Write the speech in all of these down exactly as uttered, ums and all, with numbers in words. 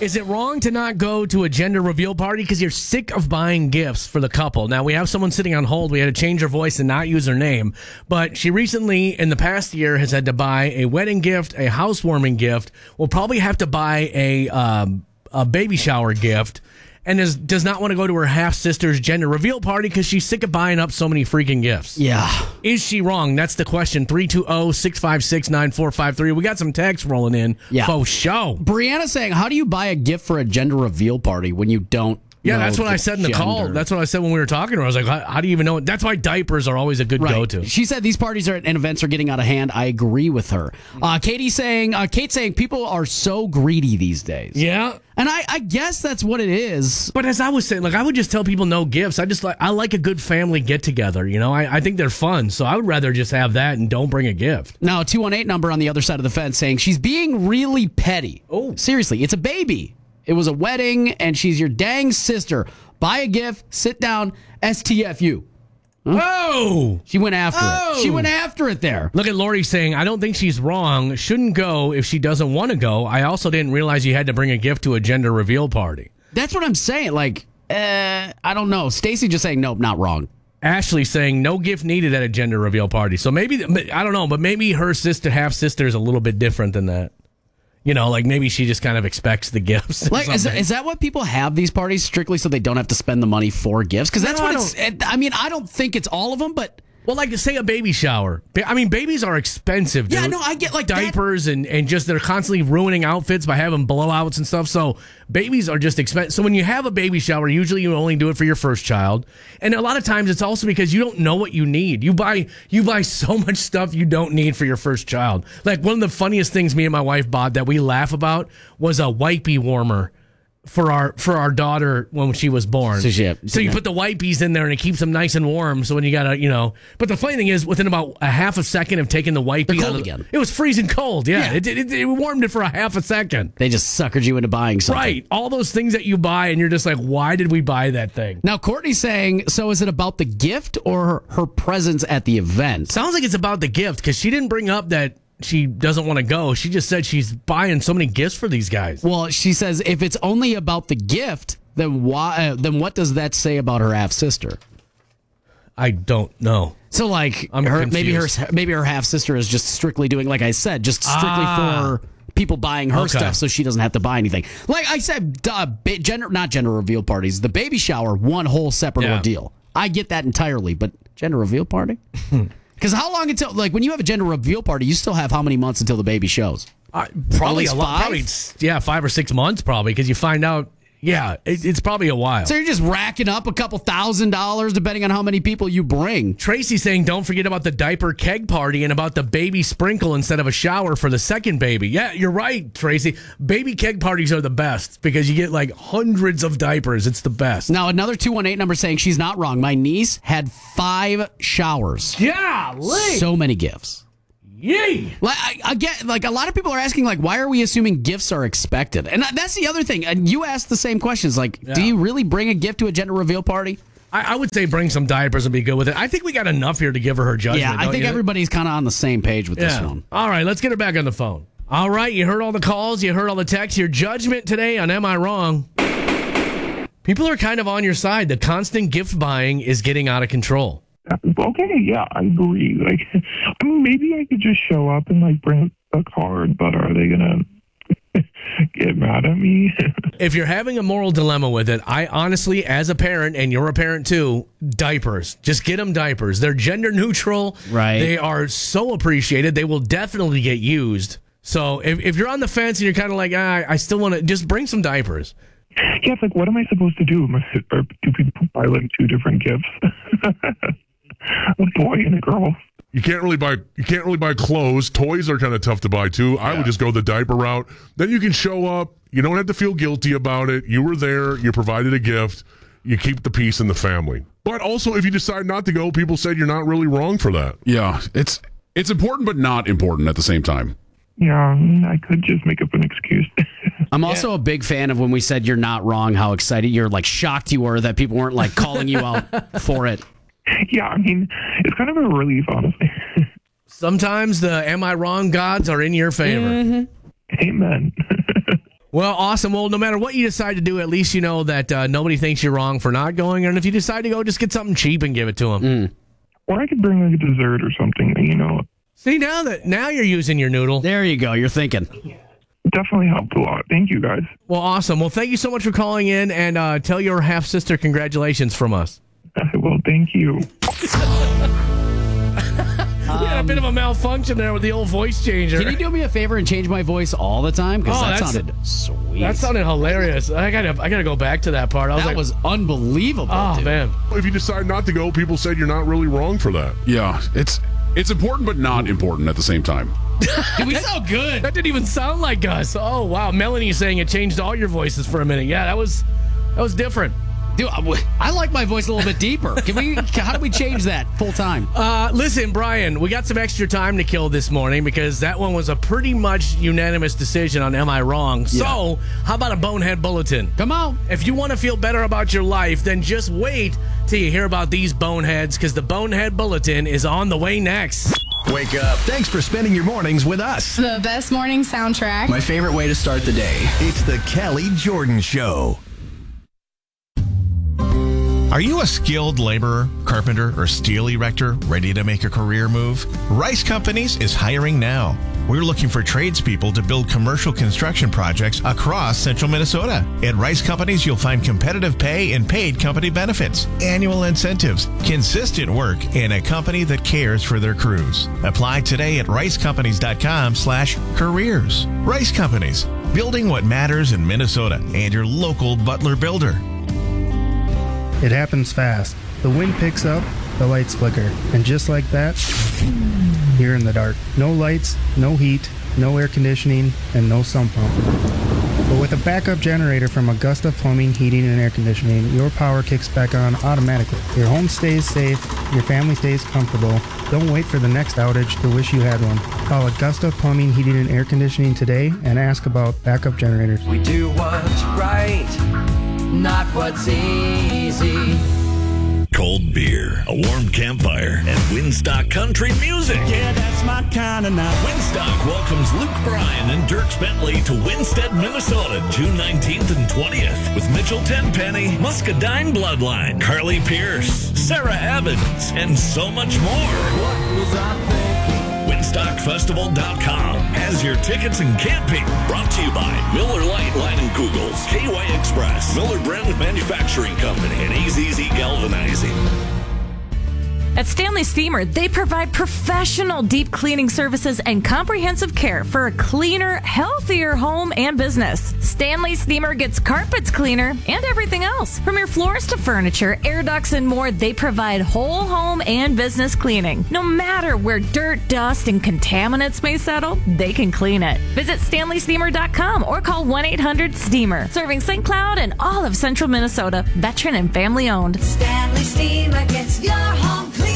Is it wrong to not go to a gender reveal party because you're sick of buying gifts for the couple? Now, we have someone sitting on hold. We had to change her voice and not use her name. But she recently, in the past year, has had to buy a wedding gift, a housewarming gift. Will probably have to buy a, um, a baby shower gift. And is, does not want to go to her half-sister's gender reveal party because she's sick of buying up so many freaking gifts. Yeah. Is she wrong? That's the question. three two zero, six five six, nine four five three. We got some texts rolling in. Yeah. Faux show. Brianna saying, how do you buy a gift for a gender reveal party when you don't Yeah, know that's what the I said in the gender? call. That's what I said when we were talking to her. I was like, how, how do you even know? That's why diapers are always a good Right. go-to. She said these parties are, and events are getting out of hand. I agree with her. Uh, Katie saying, uh, Kate saying, people are so greedy these days. Yeah. And I, I guess that's what it is. But as I was saying, like, I would just tell people no gifts. I just like I like a good family get together. You know, I, I think they're fun. So I would rather just have that and don't bring a gift. Now, a two one eight number on the other side of the fence saying she's being really petty. Oh. Seriously, it's a baby. It was a wedding, and she's your dang sister. Buy a gift, sit down, S T F U. Huh? Oh! She went after Oh. it. She went after it there. Look at Lori saying, I don't think she's wrong. Shouldn't go if she doesn't want to go. I also didn't realize you had to bring a gift to a gender reveal party. That's what I'm saying. Like, uh, I don't know. Stacy just saying, nope, not wrong. Ashley saying no gift needed at a gender reveal party. So maybe, I don't know, but maybe her sister, half sister is a little bit different than that. You know, like maybe she just kind of expects the gifts. or Like, is, something. is that what people have these parties strictly so they don't have to spend the money for gifts? Because that's No, what I it's. I mean, I don't think it's all of them, but Well, like, say a baby shower. Ba- I mean, babies are expensive, dude. Yeah, no, I get, like, that- diapers and, and just they're constantly ruining outfits by having blowouts and stuff. So babies are just expensive. So when you have a baby shower, usually you only do it for your first child, and a lot of times it's also because you don't know what you need. You buy you buy so much stuff you don't need for your first child. Like one of the funniest things me and my wife bought that we laugh about was a wipey warmer. For our for our daughter when she was born. So she- so you put the wipies in there and it keeps them nice and warm. So when you gotta, you know. But the funny thing is, within about a half a second of taking the wipey They're out cold of- again. it was freezing cold. Yeah, Yeah. It, it, it warmed it for a half a second. they just suckered you into buying something. Right, all those things that you buy and you're just like, why did we buy that thing? Now, Courtney's saying, so is it about the gift or her, her presence at the event? Sounds like it's about the gift because she didn't bring up that she doesn't want to go. She just said she's buying so many gifts for these guys. Well, she says if it's only about the gift, then why? Uh, then what does that say about her half sister? I don't know. So, like, I'm her, maybe her confused. maybe her half sister is just strictly doing, like I said, just strictly Ah. for people buying her Okay. stuff, so she doesn't have to buy anything. Like I said, uh, ba- gender not gender reveal parties, the baby shower, one whole separate Yeah. ordeal. I get that entirely, but gender reveal party. Because how long until, like, when you have a gender reveal party, you still have how many months until the baby shows? Uh, probably least a lot. five? Probably, yeah, five or six months probably because you find out. Yeah, it, it's probably a while. So you're just racking up a couple thousand dollars depending on how many people you bring. Tracy saying, don't forget about the diaper keg party and about the baby sprinkle instead of a shower for the second baby. Yeah, you're right, Tracy. Baby keg parties are the best because you get like hundreds of diapers. It's the best. Now, another two one eight number saying she's not wrong. My niece had five showers. Golly. So many gifts. Yay. Like I, I get, like a lot of people are asking, like, why are we assuming gifts are expected? And that's the other thing. And you asked the same questions. Like, do Yeah. you really bring a gift to a gender reveal party? I, I would say bring some diapers and be good with it. I think we got enough here to give her her judgment. Yeah, I don't think you? everybody's kind of on the same page with this Yeah. one. All right, let's get her back on the phone. All right, you heard all the calls, you heard all the texts. Your judgment today on Am I Wrong? People are kind of on your side. The constant gift buying is getting out of control. Okay, yeah, I agree. Like, I mean, maybe I could just show up and like bring a card, but are they gonna get mad at me? If you're having a moral dilemma with it, I honestly, as a parent, and you're a parent too, diapers. Just get them diapers. They're gender neutral. Right. They are so appreciated. They will definitely get used. So if, if you're on the fence and you're kind of like, ah, I still want to, just bring some diapers. Yeah, it's like, what am I supposed to do? Am I, or do people buy like two different gifts? A boy and a girl. You can't really buy you can't really buy clothes. Toys are kind of tough to buy too. I would just go the diaper route. Then you can show up. You don't have to feel guilty about it. You were there. You provided a gift. You keep the peace in the family. But also, if you decide not to go, people said you're not really wrong for that. Yeah, it's it's important, but not important at the same time. Yeah, I mean, I could just make up an excuse. I'm also a big fan of when we said you're not wrong, how excited you're, like shocked you were that people weren't like calling you out for it. Yeah, I mean, it's kind of a relief, honestly. Sometimes the am I wrong gods are in your favor. Amen. Well, awesome. Well, no matter what you decide to do, at least you know that uh, nobody thinks you're wrong for not going. And if you decide to go, just get something cheap and give it to them. Mm. Or I could bring like a dessert or something, you know. See, now that now you're using your noodle. There you go. You're thinking. Definitely helped a lot. Thank you, guys. Well, awesome. Well, thank you so much for calling in, and uh, tell your half-sister congratulations from us. Well, thank you. We had a bit of a malfunction there with the old voice changer. Can you do me a favor and change my voice all the time? Because Oh, that that's- sounded sweet. That sounded hilarious. I gotta, I gotta go back to that part. I was that like, was unbelievable. oh dude. man. If you decide not to go, people said you're not really wrong for that. Yeah, it's it's important but not important at the same time. Dude, we sound good. That didn't even sound like us. Oh wow, Melanie saying it changed all your voices for a minute. Yeah, that was that was different. Dude, I, I like my voice a little bit deeper. Can we? How do we change that full time? Uh, listen, Brian, we got some extra time to kill this morning because that one was a pretty much unanimous decision on Am I Wrong? So, how about a bonehead bulletin? Come on. If you want to feel better about your life, then just wait till you hear about these boneheads because the bonehead bulletin is on the way next. Wake up. Thanks for spending your mornings with us. The best morning soundtrack. My favorite way to start the day. It's the Kelly Jordan Show. Are you a skilled laborer, carpenter, or steel erector ready to make a career move? Rice Companies is hiring now. We're looking for tradespeople to build commercial construction projects across central Minnesota. At Rice Companies, you'll find competitive pay and paid company benefits, annual incentives, consistent work, and a company that cares for their crews. Apply today at ricecompanies.com slash careers. Rice Companies, building what matters in Minnesota, and your local Butler builder. It happens fast. The wind picks up, the lights flicker, and just like that, you're in the dark. No lights, no heat, no air conditioning, and no sump pump. But with a backup generator from Augusta Plumbing, Heating, and Air Conditioning, your power kicks back on automatically. Your home stays safe, your family stays comfortable. Don't wait for the next outage to wish you had one. Call Augusta Plumbing, Heating, and Air Conditioning today and ask about backup generators. We do what's right, not what's easy. Cold beer, a warm campfire, and Winstock country music. Yeah, that's my kind of night. Winstock welcomes Luke Bryan and Dierks Bentley to Winstead, Minnesota, June nineteenth and twentieth with Mitchell Tenpenny, Muscadine Bloodline, Carly Pierce, Sarah Evans, and so much more. What was I thinking? Winstock Festival dot com has your tickets and camping. Brought to you by Miller Lite Line and Kugels, K Y Express, Miller Brand Manufacturing Company, and A Z Z Galvanizing. At Stanley Steamer, they provide professional deep cleaning services and comprehensive care for a cleaner, healthier home and business. Stanley Steamer gets carpets cleaner and everything else. From your floors to furniture, air ducts, and more, they provide whole home and business cleaning. No matter where dirt, dust, and contaminants may settle, they can clean it. Visit Stanley Steamer dot com or call one eight hundred steamer. Serving Saint Cloud and all of central Minnesota. Veteran and family owned. Stanley Steamer gets your home cleaner.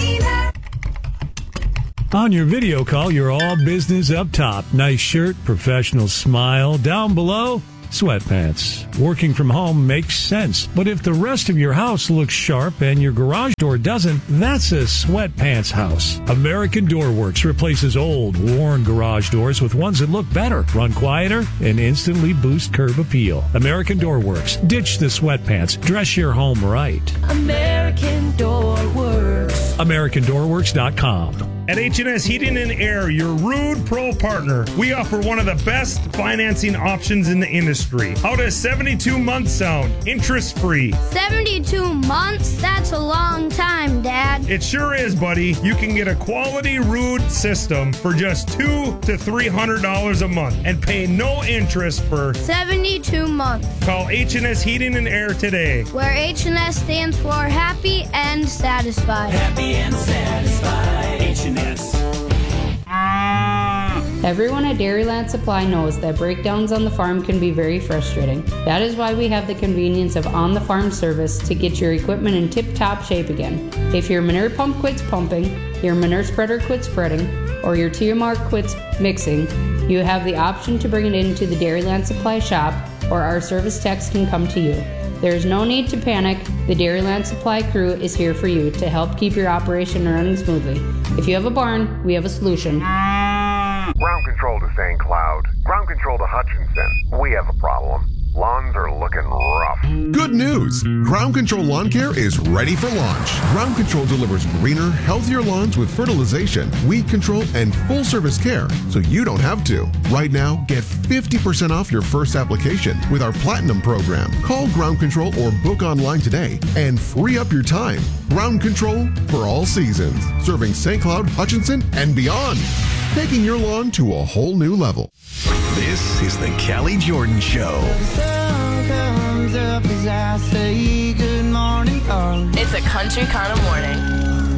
On your video call, you're all business up top. Nice shirt, professional smile. Down below, sweatpants. Working from home makes sense. But if the rest of your house looks sharp and your garage door doesn't, that's a sweatpants house. American Door Works replaces old, worn garage doors with ones that look better, run quieter, and instantly boost curb appeal. American Door Works. Ditch the sweatpants. Dress your home right. American Door Works. American Door Works dot com. At H and S Heating and Air, your Rude Pro partner, we offer one of the best financing options in the industry. How does seventy-two months sound? Interest-free. seventy-two months? That's a long time, Dad. It sure is, buddy. You can get a quality Rude system for just two hundred to three hundred dollars a month and pay no interest for seventy-two months. Call H and S Heating and Air today. Where H and S stands for happy and satisfied. Happy and satisfied. H and S. Everyone at Dairyland Supply knows that breakdowns on the farm can be very frustrating. That is why we have the convenience of on-the-farm service to get your equipment in tip-top shape again. If your manure pump quits pumping, your manure spreader quits spreading, or your T M R quits mixing, you have the option to bring it into the Dairyland Supply shop, or our service techs can come to you. There is no need to panic. The Dairyland Supply crew is here for you to help keep your operation running smoothly. If you have a barn, we have a solution. Ground control to Saint Cloud. Ground control to Hutchinson. Listen, we have a problem. Lawns are looking rough. Good news! Ground Control Lawn Care is ready for launch. Ground Control delivers greener, healthier lawns with fertilization, weed control, and full service care, so you don't have to. Right now, get fifty percent off your first application with our Platinum program. Call Ground Control or book online today and free up your time. Ground Control for all seasons, serving Saint Cloud, Hutchinson, and beyond. Taking your lawn to a whole new level. This is the Callie Jordan Show. It's a country kind of morning.